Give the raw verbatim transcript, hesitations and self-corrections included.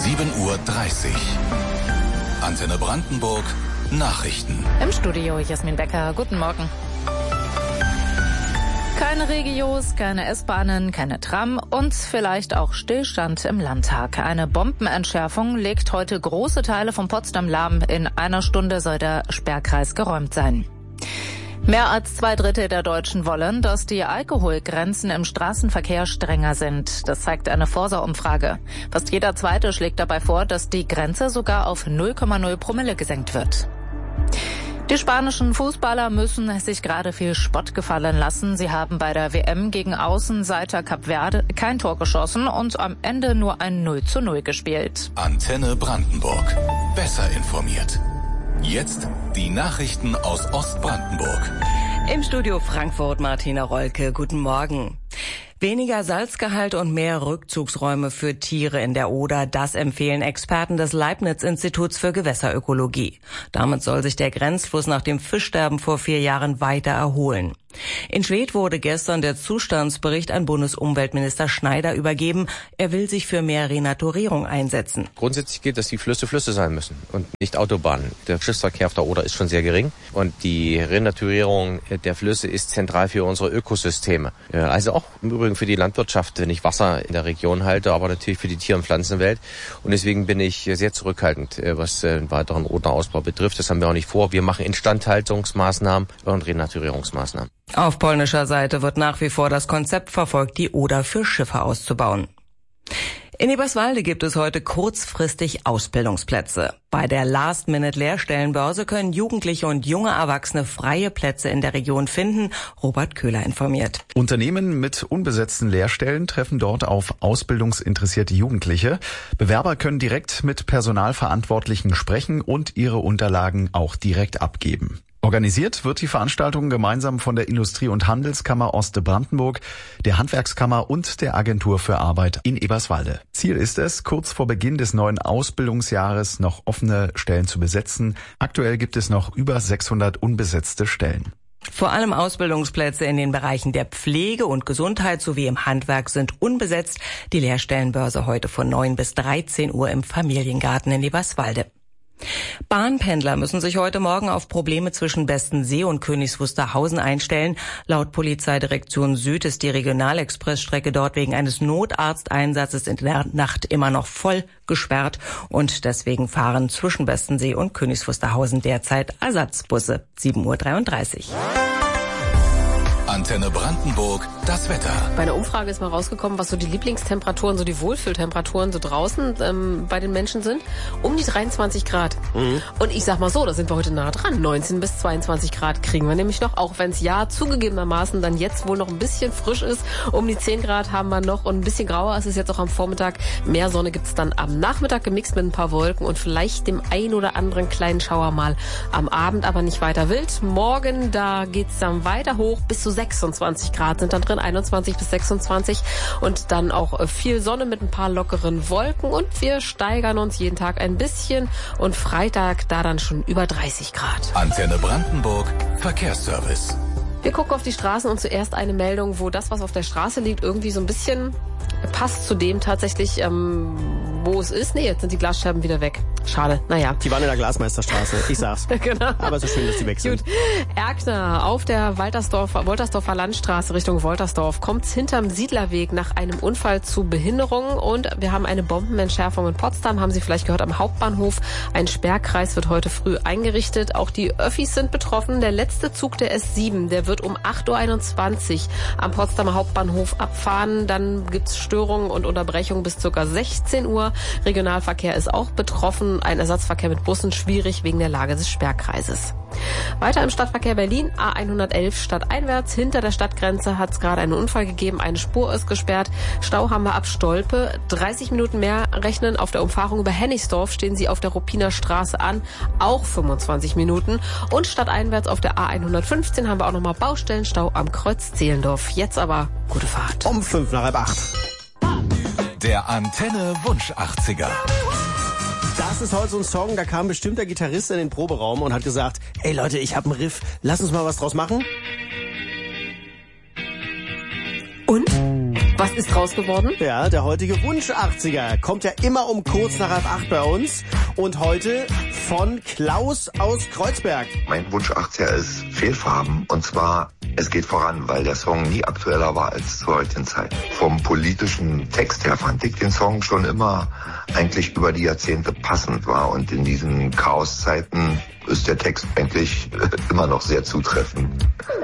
sieben Uhr dreißig. Antenne Brandenburg, Nachrichten. Im Studio Jasmin Becker, guten Morgen. Keine Regios, keine S-Bahnen, keine Tram und vielleicht auch Stillstand im Landtag. Eine Bombenentschärfung legt heute große Teile von Potsdam lahm. In einer Stunde soll der Sperrkreis geräumt sein. Mehr als zwei Drittel der Deutschen wollen, dass die Alkoholgrenzen im Straßenverkehr strenger sind. Das zeigt eine Forsa-Umfrage. Fast jeder Zweite schlägt dabei vor, dass die Grenze sogar auf null Komma null Promille gesenkt wird. Die spanischen Fußballer müssen sich gerade viel Spott gefallen lassen. Sie haben bei der W M gegen Außenseiter Kap Verde kein Tor geschossen und am Ende nur ein null zu null gespielt. Antenne Brandenburg. Besser informiert. Jetzt die Nachrichten aus Ostbrandenburg. Im Studio Frankfurt Martina Rolke. Guten Morgen. Weniger Salzgehalt und mehr Rückzugsräume für Tiere in der Oder, das empfehlen Experten des Leibniz-Instituts für Gewässerökologie. Damit soll sich der Grenzfluss nach dem Fischsterben vor vier Jahren weiter erholen. In Schwedt wurde gestern der Zustandsbericht an Bundesumweltminister Schneider übergeben. Er will sich für mehr Renaturierung einsetzen. Grundsätzlich gilt, dass die Flüsse Flüsse sein müssen und nicht Autobahnen. Der Schiffsverkehr auf der Oder ist schon sehr gering und die Renaturierung der Flüsse ist zentral für unsere Ökosysteme. Also auch im Übrigen für die Landwirtschaft, wenn ich Wasser in der Region halte, aber natürlich für die Tier- und Pflanzenwelt. Und deswegen bin ich sehr zurückhaltend, was den weiteren Oderausbau betrifft. Das haben wir auch nicht vor. Wir machen Instandhaltungsmaßnahmen und Renaturierungsmaßnahmen. Auf polnischer Seite wird nach wie vor das Konzept verfolgt, die Oder für Schiffe auszubauen. In Eberswalde gibt es heute kurzfristig Ausbildungsplätze. Bei der Last-Minute-Lehrstellenbörse können Jugendliche und junge Erwachsene freie Plätze in der Region finden. Robert Köhler informiert. Unternehmen mit unbesetzten Lehrstellen treffen dort auf ausbildungsinteressierte Jugendliche. Bewerber können direkt mit Personalverantwortlichen sprechen und ihre Unterlagen auch direkt abgeben. Organisiert wird die Veranstaltung gemeinsam von der Industrie- und Handelskammer Ostbrandenburg, der Handwerkskammer und der Agentur für Arbeit in Eberswalde. Ziel ist es, kurz vor Beginn des neuen Ausbildungsjahres noch offene Stellen zu besetzen. Aktuell gibt es noch über sechshundert unbesetzte Stellen. Vor allem Ausbildungsplätze in den Bereichen der Pflege und Gesundheit sowie im Handwerk sind unbesetzt. Die Lehrstellenbörse heute von neun bis dreizehn Uhr im Familiengarten in Eberswalde. Bahnpendler müssen sich heute Morgen auf Probleme zwischen Bestensee und Königs Wusterhausen einstellen. Laut Polizeidirektion Süd ist die Regionalexpressstrecke dort wegen eines Notarzteinsatzes in der Nacht immer noch voll gesperrt und deswegen fahren zwischen Bestensee und Königs Wusterhausen derzeit Ersatzbusse. sieben Uhr dreiunddreißig. Antenne Brandenburg, das Wetter. Bei einer Umfrage ist mal rausgekommen, was so die Lieblingstemperaturen, so die Wohlfühltemperaturen so draußen ähm, bei den Menschen sind. Um die dreiundzwanzig Grad. Mhm. Und ich sag mal so, da sind wir heute nah dran. neunzehn bis zweiundzwanzig Grad kriegen wir nämlich noch, auch wenn es ja zugegebenermaßen dann jetzt wohl noch ein bisschen frisch ist. Um die zehn Grad haben wir noch und ein bisschen grauer ist es jetzt auch am Vormittag. Mehr Sonne gibt's dann am Nachmittag, gemixt mit ein paar Wolken und vielleicht dem ein oder anderen kleinen Schauer mal am Abend, aber nicht weiter wild. Morgen, da geht's dann weiter hoch bis zu sechsundzwanzig Grad sind dann drin, einundzwanzig bis sechsundzwanzig und dann auch viel Sonne mit ein paar lockeren Wolken und wir steigern uns jeden Tag ein bisschen und Freitag da dann schon über dreißig Grad. Antenne Brandenburg, Verkehrsservice. Wir gucken auf die Straßen und zuerst eine Meldung, wo das, was auf der Straße liegt, irgendwie so ein bisschen passt zu dem tatsächlich, ähm, wo es ist. Nee, jetzt sind die Glasscherben wieder weg. Schade, naja. Die waren in der Glasmeisterstraße, ich sag's. Genau. Aber so schön, dass die weg sind. Gut. Erkner auf der Waltersdorfer, Woltersdorfer Landstraße Richtung Woltersdorf kommt's hinterm Siedlerweg nach einem Unfall zu Behinderungen und wir haben eine Bombenentschärfung in Potsdam, haben Sie vielleicht gehört, am Hauptbahnhof. Ein Sperrkreis wird heute früh eingerichtet. Auch die Öffis sind betroffen. Der letzte Zug der S sieben, der wird um acht Uhr einundzwanzig am Potsdamer Hauptbahnhof abfahren. Dann gibt's Störungen und Unterbrechungen bis ca. sechzehn Uhr. Regionalverkehr ist auch betroffen. Ein Ersatzverkehr mit Bussen schwierig wegen der Lage des Sperrkreises. Weiter im Stadtverkehr Berlin, A hundertelf stadteinwärts. Hinter der Stadtgrenze hat es gerade einen Unfall gegeben. Eine Spur ist gesperrt. Stau haben wir ab Stolpe. dreißig Minuten mehr rechnen. Auf der Umfahrung über Hennigsdorf stehen Sie auf der Ruppiner Straße an. Auch fünfundzwanzig Minuten. Und stadteinwärts auf der A hundertfünfzehn haben wir auch nochmal Baustellenstau am Kreuz Zehlendorf. Jetzt aber gute Fahrt. Um fünf nach halb acht. Der Antenne Wunsch achtziger. Das ist heute so ein Song, da kam bestimmt der Gitarrist in den Proberaum und hat gesagt, ey Leute, ich hab einen Riff, lass uns mal was draus machen. Und? Was ist draus geworden? Ja, der heutige Wunsch achtziger kommt ja immer um kurz nach halb acht bei uns. Und heute von Klaus aus Kreuzberg. Mein Wunsch achtziger ist Fehlfarben. Und zwar, es geht voran, weil der Song nie aktueller war als zur heutigen Zeit. Vom politischen Text her fand ich den Song schon immer eigentlich über die Jahrzehnte passend war. Und in diesen Chaoszeiten ist der Text eigentlich immer noch sehr zutreffend.